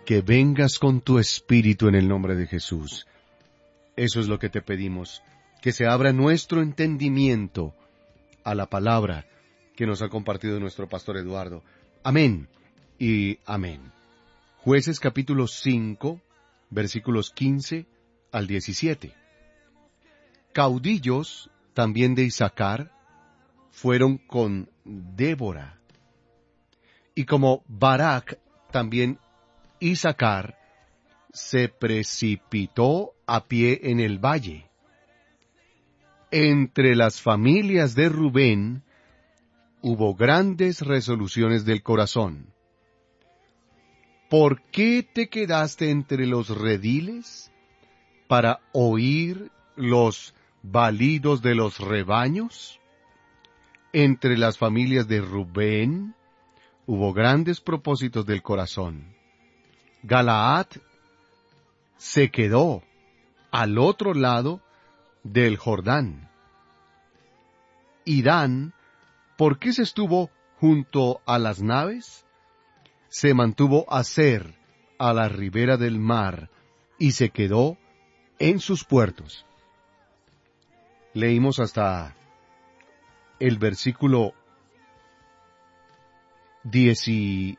que vengas con tu Espíritu en el nombre de Jesús. Eso es lo que te pedimos, que se abra nuestro entendimiento a la palabra que nos ha compartido nuestro pastor Eduardo. Amén y amén. Jueces capítulo 5, versículos 15 al 17. Caudillos también de Isaacar fueron con Débora. Y como Barak, también Isaacar se precipitó a pie en el valle. Entre las familias de Rubén hubo grandes resoluciones del corazón. ¿Por qué te quedaste entre los rediles para oír los balidos de los rebaños? Entre las familias de Rubén hubo grandes propósitos del corazón. Galaad se quedó al otro lado del Jordán. Y Dan, ¿por qué se estuvo junto a las naves? Se mantuvo Aser a la ribera del mar y se quedó en sus puertos. Leímos hasta el versículo 17.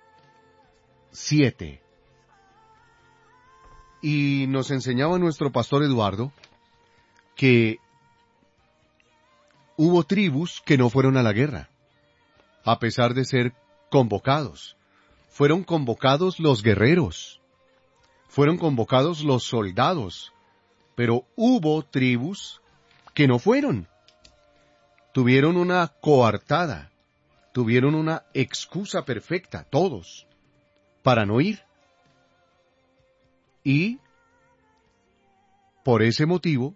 Y nos enseñaba nuestro pastor Eduardo que hubo tribus que no fueron a la guerra, a pesar de ser convocados. Fueron convocados los guerreros, fueron convocados los soldados, pero hubo tribus que no fueron. Tuvieron una coartada, tuvieron una excusa perfecta, todos, para no ir. Y, por ese motivo,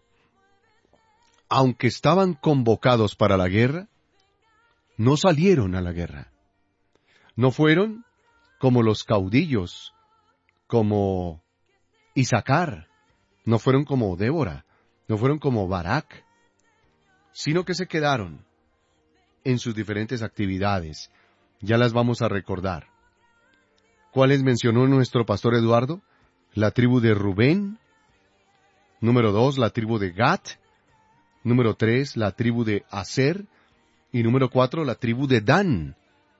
aunque estaban convocados para la guerra, no salieron a la guerra. No fueron como los caudillos, como Isaacar, no fueron como Débora, no fueron como Barak, sino que se quedaron en sus diferentes actividades. Ya las vamos a recordar. ¿Cuáles mencionó nuestro pastor Eduardo? La tribu de Rubén. Número 2, la tribu de Gad. Número 3, la tribu de Aser. Y número 4, la tribu de Dan.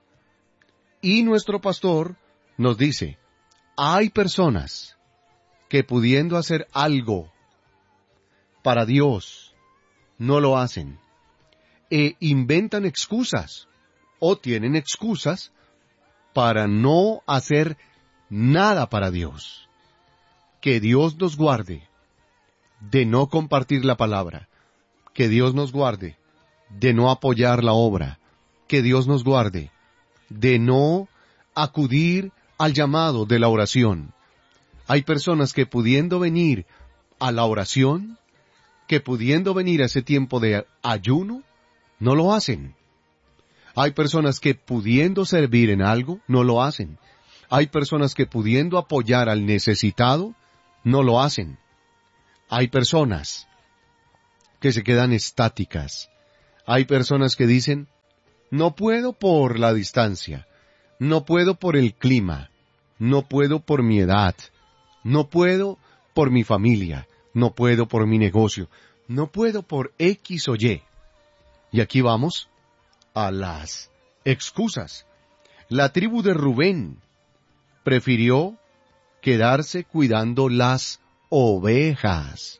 Y nuestro pastor nos dice, hay personas que pudiendo hacer algo para Dios, no lo hacen. E inventan excusas, o tienen excusas, para no hacer nada para Dios. Que Dios nos guarde de no compartir la palabra. Que Dios nos guarde de no apoyar la obra. Que Dios nos guarde de no acudir al llamado de la oración. Hay personas que pudiendo venir a la oración, que pudiendo venir a ese tiempo de ayuno, no lo hacen. Hay personas que pudiendo servir en algo, no lo hacen. Hay personas que pudiendo apoyar al necesitado, no lo hacen. Hay personas que se quedan estáticas. Hay personas que dicen, no puedo por la distancia, no puedo por el clima, no puedo por mi edad, no puedo por mi familia, no puedo por mi negocio, no puedo por X o Y. Y aquí vamos a las excusas. La tribu de Rubén prefirió quedarse cuidando las ovejas.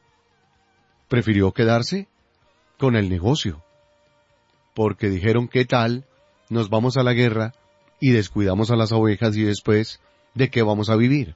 Prefirió quedarse con el negocio. Porque dijeron, ¿qué tal? Nos vamos a la guerra y descuidamos a las ovejas y después, ¿de qué vamos a vivir?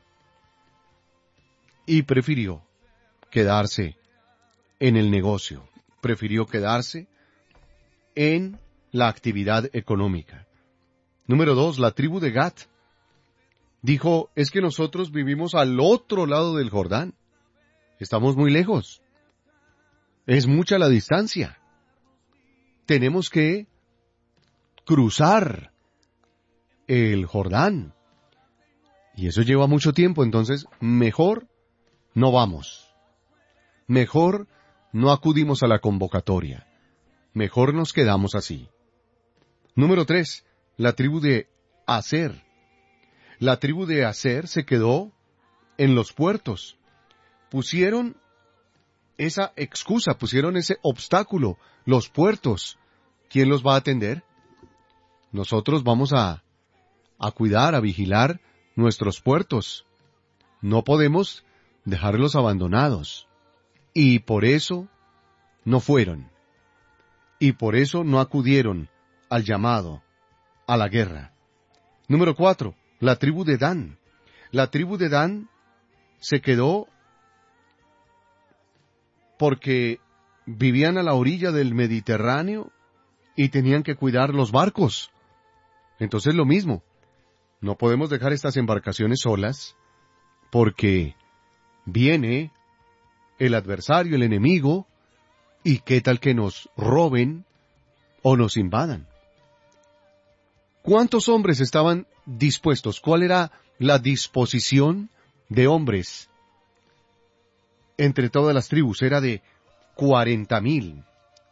Y prefirió quedarse en el negocio. Prefirió quedarse en la actividad económica. Número 2, la tribu de Gad. Dijo, es que nosotros vivimos al otro lado del Jordán. Estamos muy lejos. Es mucha la distancia. Tenemos que cruzar el Jordán. Y eso lleva mucho tiempo, entonces mejor no vamos. Mejor no acudimos a la convocatoria. Mejor nos quedamos así. Número 3, la tribu de Aser. La tribu de Aser se quedó en los puertos. Pusieron esa excusa, pusieron ese obstáculo, los puertos. ¿Quién los va a atender? Nosotros vamos a cuidar, a vigilar nuestros puertos. No podemos dejarlos abandonados. Y por eso no fueron. Y por eso no acudieron al llamado, a la guerra. Número 4, la tribu de Dan. La tribu de Dan se quedó porque vivían a la orilla del Mediterráneo y tenían que cuidar los barcos. Entonces lo mismo, no podemos dejar estas embarcaciones solas porque viene el adversario, el enemigo, y qué tal que nos roben o nos invadan. ¿Cuántos hombres estaban dispuestos? ¿Cuál era la disposición de hombres entre todas las tribus? Era de 40,000.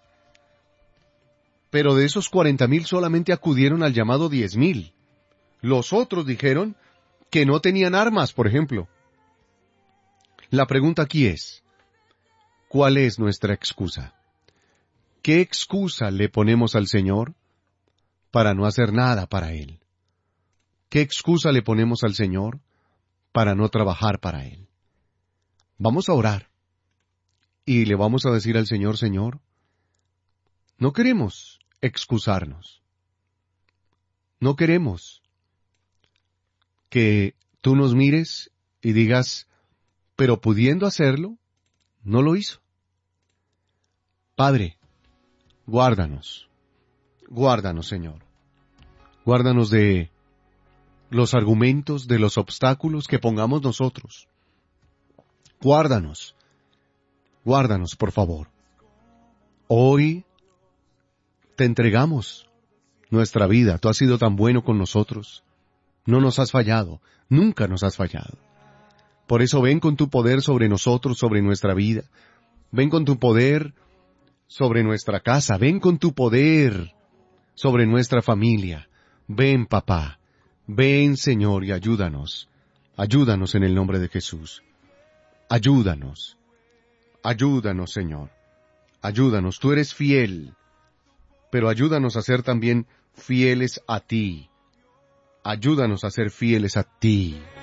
Pero de esos 40,000 solamente acudieron al llamado 10,000. Los otros dijeron que no tenían armas, por ejemplo. La pregunta aquí es, ¿cuál es nuestra excusa? ¿Qué excusa le ponemos al Señor para no hacer nada para Él? ¿Qué excusa le ponemos al Señor para no trabajar para Él? Vamos a orar y le vamos a decir al Señor, Señor, no queremos excusarnos. No queremos que tú nos mires y digas, pero pudiendo hacerlo, no lo hizo. Padre, guárdanos, Señor. Guárdanos de los argumentos, de los obstáculos que pongamos nosotros. Guárdanos, por favor. Hoy te entregamos nuestra vida. Tú has sido tan bueno con nosotros. No nos has fallado, nunca nos has fallado. Por eso ven con tu poder sobre nosotros, sobre nuestra vida. Ven con tu poder sobre nuestra casa. Ven con tu poder sobre nuestra familia. Ven, papá. Ven, Señor, y ayúdanos. Ayúdanos en el nombre de Jesús. Ayúdanos. Ayúdanos, Señor. Ayúdanos. Tú eres fiel. Pero ayúdanos a ser también fieles a ti. Ayúdanos a ser fieles a ti.